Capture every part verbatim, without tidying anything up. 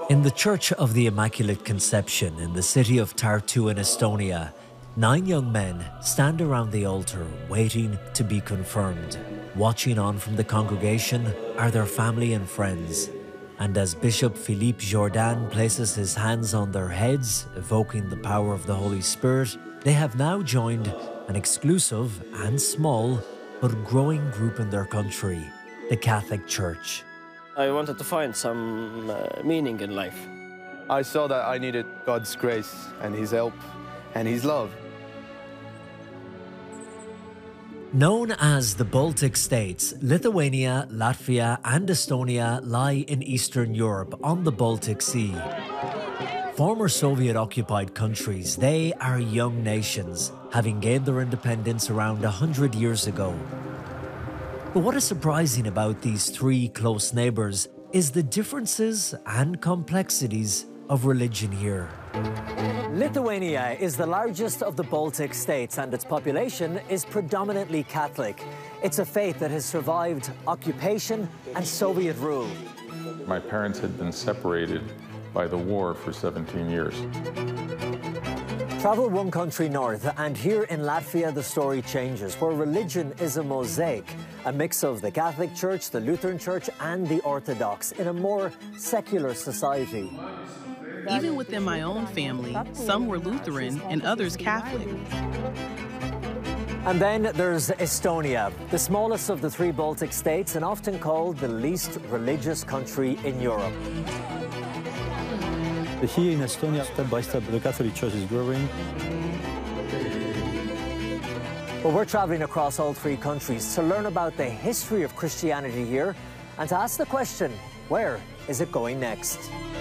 In the Church of the Immaculate Conception in the city of Tartu in Estonia, nine young men stand around the altar waiting to be confirmed. Watching on from the congregation are their family and friends. And as Bishop Philippe Jourdan places his hands on their heads, evoking the power of the Holy Spirit, they have now joined an exclusive and small but growing group in their country, the Catholic Church. I wanted to find some uh, meaning in life. I saw that I needed God's grace and His help and His love. Known as the Baltic States, Lithuania, Latvia and Estonia lie in Eastern Europe on the Baltic Sea. Former Soviet-occupied countries, they are young nations, having gained their independence around one hundred years ago. But what is surprising about these three close neighbours is the differences and complexities of religion here. Lithuania is the largest of the Baltic states and its population is predominantly Catholic. It's a faith that has survived occupation and Soviet rule. My parents had been separated by the war for seventeen years. Travel one country north, and here in Latvia the story changes, where religion is a mosaic, a mix of the Catholic Church, the Lutheran Church and the Orthodox in a more secular society. Even within my own family, some were Lutheran and others Catholic. And then there's Estonia, the smallest of the three Baltic states and often called the least religious country in Europe. Here in Estonia, step by step, the Catholic Church is growing. Well, we're traveling across all three countries to learn about the history of Christianity here and to ask the question, where is it going next?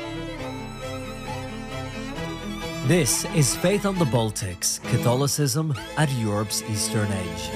This is Faith on the Baltics, Catholicism at Europe's eastern edge.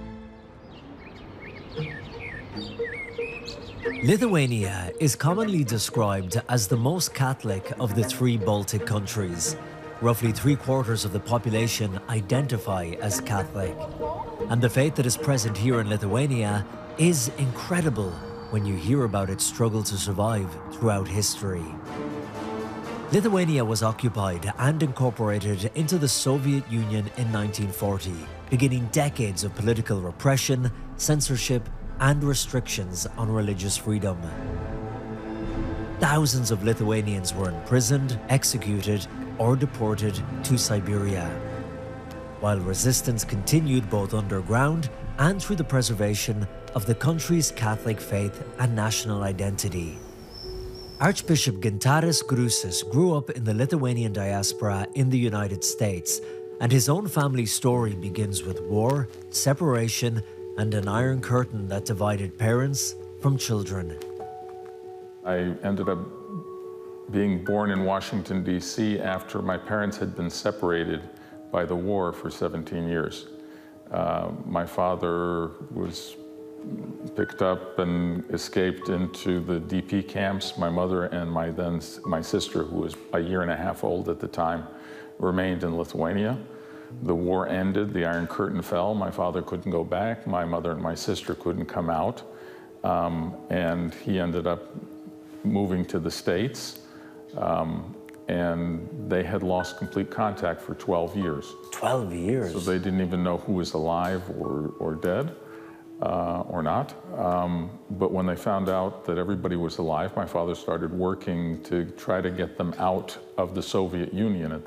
Lithuania is commonly described as the most Catholic of the three Baltic countries. Roughly three quarters of the population identify as Catholic. And the faith that is present here in Lithuania is incredible when you hear about its struggle to survive throughout history. Lithuania was occupied and incorporated into the Soviet Union in nineteen forty, beginning decades of political repression, censorship, and restrictions on religious freedom. Thousands of Lithuanians were imprisoned, executed, or deported to Siberia, while resistance continued both underground and through the preservation of the country's Catholic faith and national identity. Archbishop Gintaras Grušas grew up in the Lithuanian diaspora in the United States, and his own family story begins with war, separation, and an iron curtain that divided parents from children. I ended up being born in Washington, D C after my parents had been separated by the war for seventeen years. Uh, my father was picked up and escaped into the D P camps. My mother and my then my sister, who was a year and a half old at the time, remained in Lithuania. The war ended, the Iron Curtain fell, my father couldn't go back, my mother and my sister couldn't come out, um, and he ended up moving to the States, um, and they had lost complete contact for twelve years. twelve years? So they didn't even know who was alive or, or dead. Uh, or not. Um, but when they found out that everybody was alive, my father started working to try to get them out of the Soviet Union at